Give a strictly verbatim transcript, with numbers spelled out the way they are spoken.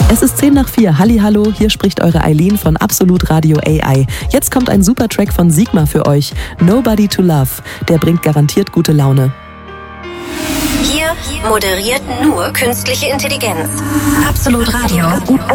Es ist zehn nach vier. Hallihallo, hier spricht eure Eileen von Absolut Radio A I. Jetzt kommt ein super Track von Sigma für euch. Nobody to Love. Der bringt garantiert gute Laune. Hier moderiert nur künstliche Intelligenz. Absolut Radio.